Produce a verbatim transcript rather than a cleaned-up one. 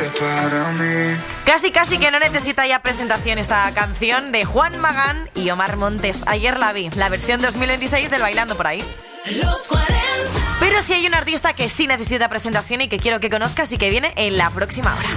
vives para mí. Casi casi que no necesita ya presentación esta canción de Juan Magán y Omar Montes. Ayer la vi, la versión dos mil veintiséis del Bailando por ahí. Los cuarenta. Pero sí hay un artista que sí necesita presentación y que quiero que conozcas y que viene en la próxima hora.